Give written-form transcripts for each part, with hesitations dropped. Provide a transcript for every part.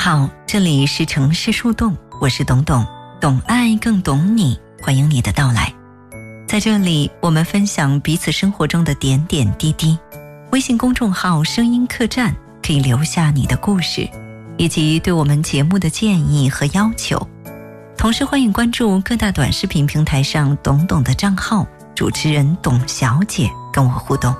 好，这里是城市树洞，我是董董，懂爱更懂你，欢迎你的到来。在这里，我们分享彼此生活中的点点滴滴。微信公众号声音客栈可以留下你的故事，以及对我们节目的建议和要求。同时欢迎关注各大短视频平台上董董的账号，主持人董小姐跟我互动。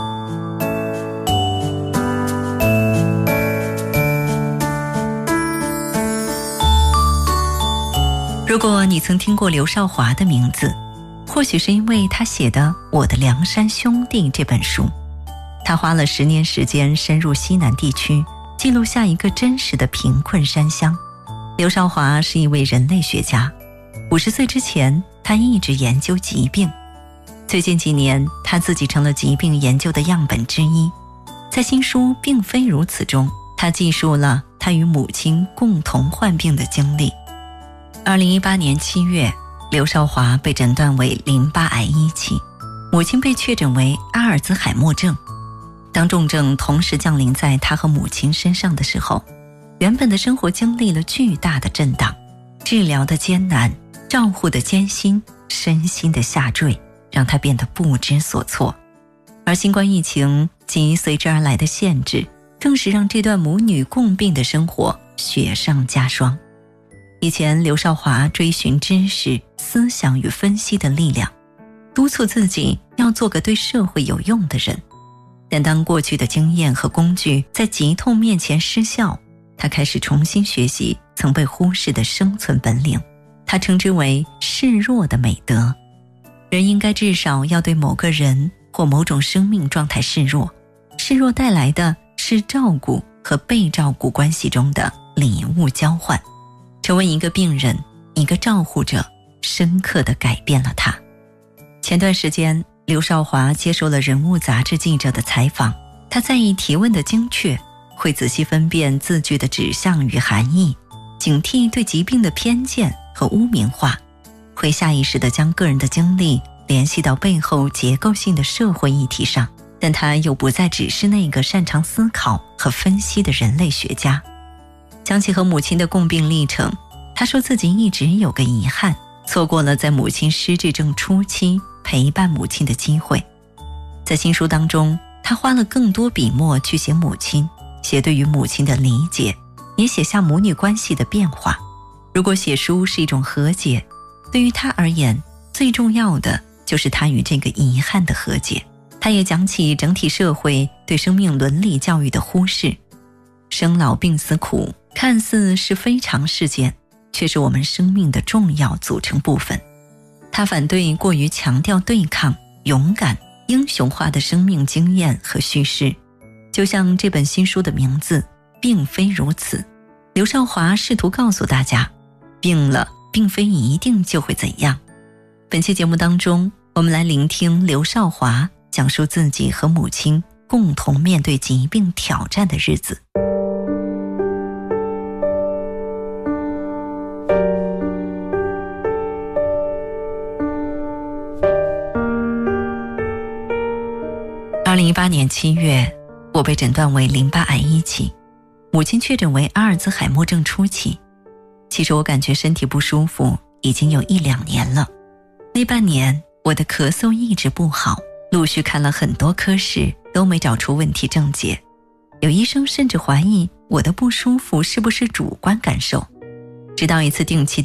如果你曾听过刘少华的名字，或许是因为他写的《我的梁山兄弟》这本书。他花了10年时间深入西南地区，记录下一个真实的贫困山乡。刘少华是一位人类学家，50岁之前他一直研究疾病，最近几年他自己成了疾病研究的样本之一。在新书《并非如此》中，他记述了他与母亲共同患病的经历。2018年7月，刘少华被诊断为淋巴癌1期，母亲被确诊为阿尔兹海默症。当重症同时降临在他和母亲身上的时候，原本的生活经历了巨大的震荡，治疗的艰难，照护的艰辛，身心的下坠，让他变得不知所措。而新冠疫情及随之而来的限制，更是让这段母女共病的生活雪上加霜。以前刘少华追寻知识、思想与分析的力量，督促自己要做个对社会有用的人。但当过去的经验和工具在疾痛面前失效，他开始重新学习曾被忽视的生存本领，他称之为示弱的美德。人应该至少要对某个人或某种生命状态示弱，示弱带来的是照顾和被照顾关系中的礼物交换。成为一个病人，一个照护者，深刻地改变了他。前段时间，刘少华接受了人物杂志记者的采访，他在意提问的精确，会仔细分辨字句的指向与含义，警惕对疾病的偏见和污名化，会下意识地将个人的经历联系到背后结构性的社会议题上，但他又不再只是那个擅长思考和分析的人类学家。讲起和母亲的共病历程，他说自己一直有个遗憾，错过了在母亲失智症初期陪伴母亲的机会。在新书当中，他花了更多笔墨去写母亲，写对于母亲的理解，也写下母女关系的变化。如果写书是一种和解，对于他而言，最重要的就是他与这个遗憾的和解。他也讲起整体社会对生命伦理教育的忽视。生老病死苦，看似是非常事件，却是我们生命的重要组成部分。他反对过于强调对抗、勇敢、英雄化的生命经验和叙事。就像这本新书的名字，并非如此。刘少华试图告诉大家，病了并非一定就会怎样。本期节目当中，我们来聆听刘少华讲述自己和母亲共同面对疾病挑战的日子。2018年7月，我被诊断为淋巴癌1期，母亲确诊为阿尔兹海默症初期。其实我感觉身体不舒服已经有1-2年了。那半年，我的咳嗽一直不好，陆续看了很多科室，都没找出问题症结。有医生甚至怀疑我的不舒服是不是主观感受。直到一次定期